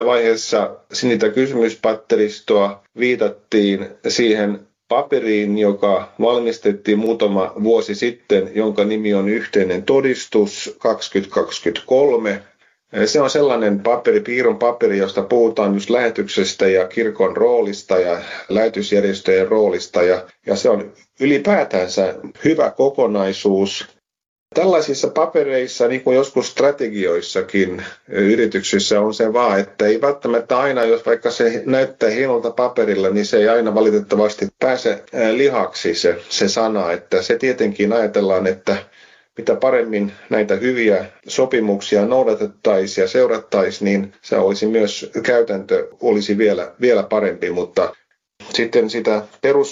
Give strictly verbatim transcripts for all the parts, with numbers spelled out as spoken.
vaiheessa Sinitä kysymyspatteristoa viitattiin siihen paperiin, joka valmistettiin muutama vuosi sitten, jonka nimi on Yhteinen todistus kaksituhattakaksikymmentäkolme. Se on sellainen paperi, piirron paperi, josta puhutaan just lähetyksestä ja kirkon roolista ja lähetysjärjestöjen roolista. Ja, ja se on ylipäätänsä hyvä kokonaisuus. Tällaisissa papereissa, niin kuin joskus strategioissakin yrityksissä on se vaan, että ei välttämättä aina, jos vaikka se näyttää hienolta paperilla, niin se ei aina valitettavasti pääse lihaksi se, se sana. Että se tietenkin ajatellaan, että mitä paremmin näitä hyviä sopimuksia noudatettaisiin ja seurattaisiin, niin se olisi myös, käytäntö olisi vielä, vielä parempi, mutta sitten sitä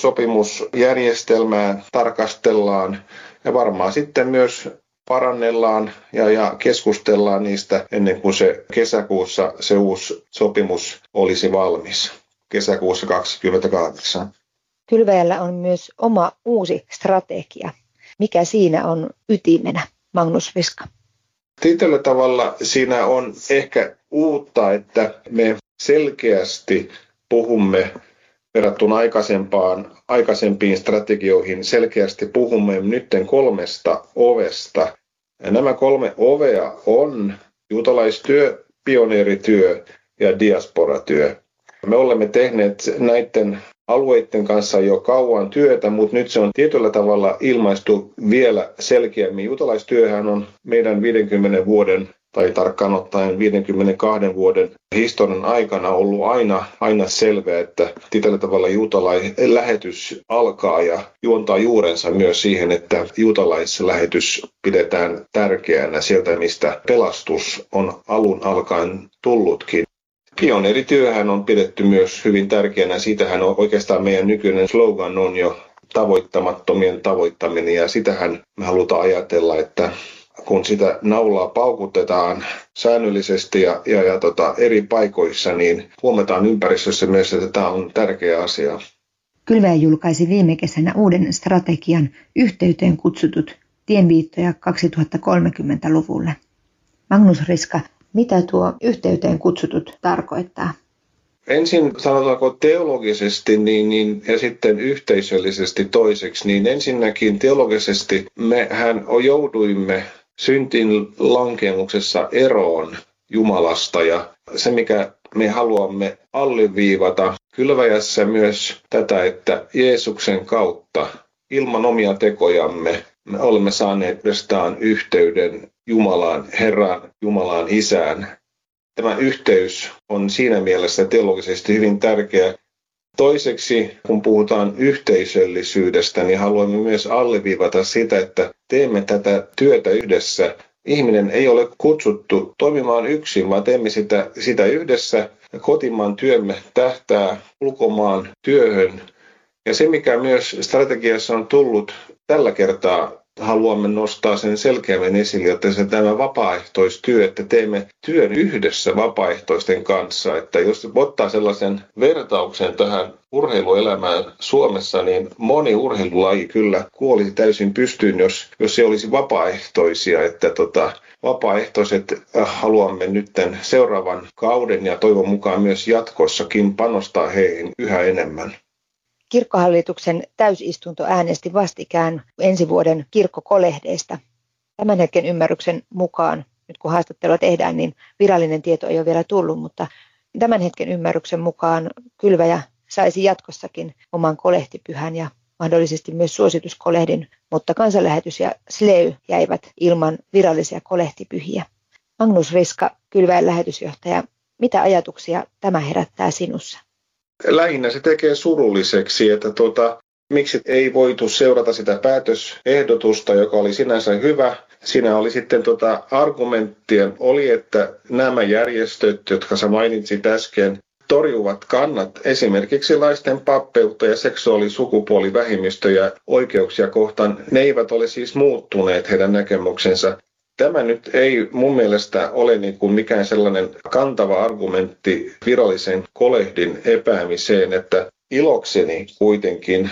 perussopimusjärjestelmää tarkastellaan ja varmaan sitten myös parannellaan ja, ja keskustellaan niistä ennen kuin se kesäkuussa se uusi sopimus olisi valmis, kesäkuussa kaksikymmentäkahdeksan. Kylväjällä on myös oma uusi strategia. Mikä siinä on ytimenä, Magnus Riska? Tietyllä tavalla siinä on ehkä uutta, että me selkeästi puhumme verrattuna aikaisempaan, aikaisempiin strategioihin, selkeästi puhumme nytten kolmesta ovesta. Ja nämä kolme ovea on juutalaistyö, pioneerityö ja diasporatyö. Me olemme tehneet näiden alueiden kanssa jo kauan työtä, mutta nyt se on tietyllä tavalla ilmaistu vielä selkeämmin. Juutalaistyöhän on meidän viidenkymmenen vuoden tai tarkkaan ottaen viidenkymmenenkahden vuoden historian aikana ollut aina, aina selvää, että tietyllä tavalla juutalaislähetys alkaa ja juontaa juurensa myös siihen, että juutalaislähetys pidetään tärkeänä sieltä, mistä pelastus on alun alkaen tullutkin. Pioneerityöhän on pidetty myös hyvin tärkeänä. Siitähän on oikeastaan meidän nykyinen slogan on jo tavoittamattomien tavoittaminen ja sitähän me halutaan ajatella, että kun sitä naulaa paukutetaan säännöllisesti ja, ja, ja tota, eri paikoissa, niin huomataan ympäristössä myös, että tämä on tärkeä asia. Kylväjä julkaisi viime kesänä uuden strategian Yhteyteen kutsutut tienviittoja kaksituhattakolmekymmentäluvulle. Magnus Riska, mitä tuo Yhteyteen kutsutut tarkoittaa? Ensin sanotaanko teologisesti niin, niin, ja sitten yhteisöllisesti toiseksi, niin ensinnäkin teologisesti mehän jouduimme syntin lankemuksessa eroon Jumalasta ja se mikä me haluamme alleviivata Kylväjässä myös tätä, että Jeesuksen kautta ilman omia tekojamme me olemme saaneet uudestaan yhteyden Jumalaan, Herran, Jumalaan, Isään. Tämä yhteys on siinä mielessä teologisesti hyvin tärkeä. Toiseksi, kun puhutaan yhteisöllisyydestä, niin haluamme myös alleviivata sitä, että teemme tätä työtä yhdessä. Ihminen ei ole kutsuttu toimimaan yksin, vaan teemme sitä, sitä yhdessä. Kotimaan työmme tähtää ulkomaan työhön. Ja se, mikä myös strategiassa on tullut tällä kertaa, haluamme nostaa sen selkeämmin esille, että se tämä vapaaehtoistyö, että teemme työn yhdessä vapaaehtoisten kanssa. Että jos ottaa sellaisen vertauksen tähän urheiluelämään Suomessa, niin moni urheilulaji kyllä kuolisi täysin pystyyn, jos, jos se olisi vapaaehtoisia. Että tota, vapaaehtoiset haluamme nyt seuraavan kauden ja toivon mukaan myös jatkossakin panostaa heihin yhä enemmän. Kirkkohallituksen täysistunto äänesti vastikään ensi vuoden kirkkokolehdeista. Tämän hetken ymmärryksen mukaan, nyt kun haastattelua tehdään, niin virallinen tieto ei ole vielä tullut, mutta tämän hetken ymmärryksen mukaan Kylväjä saisi jatkossakin oman kolehtipyhän ja mahdollisesti myös suosituskolehdin, mutta kansanlähetys ja S L E Y jäivät ilman virallisia kolehtipyhiä. Magnus Riska, Kylväjän lähetysjohtaja, mitä ajatuksia tämä herättää sinussa? Lähinnä se tekee surulliseksi, että tuota, miksi ei voitu seurata sitä päätösehdotusta, joka oli sinänsä hyvä. Siinä oli sitten tuota, argumenttien oli, että nämä järjestöt, jotka sä mainitsit äsken, torjuvat kannat esimerkiksi laisten pappeutta ja seksuaali- sukupuolivähemmistöjä oikeuksia kohtaan. Ne eivät ole siis muuttuneet heidän näkemyksensä. Tämä nyt ei mun mielestä ole niin kuin mikään sellainen kantava argumentti virallisen kolehdin epäämiseen, että ilokseni kuitenkin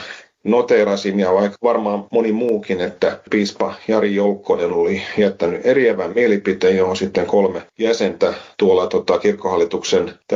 noteerasin ja vaikka varmaan moni muukin, että piispa Jari Joukkonen oli jättänyt eriävän mielipiteen, johon sitten kolme jäsentä tuolla tota, kirkkohallituksen